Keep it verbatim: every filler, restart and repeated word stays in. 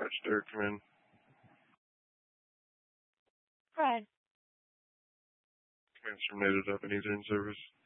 Dispatch, Derek, come in. Fred. Command's terminated up. Any in service?